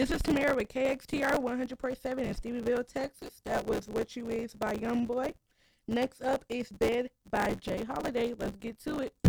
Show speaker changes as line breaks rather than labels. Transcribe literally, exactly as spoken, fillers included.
This is Tamara with K X T R one hundred point seven in Stephenville, Texas. That was What You Is by Young Boy. Next up is Bed by Jay Holiday. Let's get to it.